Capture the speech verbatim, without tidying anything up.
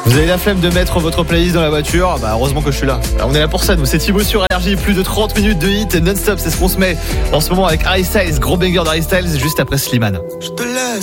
Vous avez la flemme de mettre votre playlist dans la voiture? Bah heureusement que je suis là. On est là pour ça, nous. C'est Thibaut sur R J. Plus de trente minutes de hit non-stop. C'est ce qu'on se met en ce moment avec Harry Styles. Gros banger d'Harry Styles juste après Slimane. Je te laisse.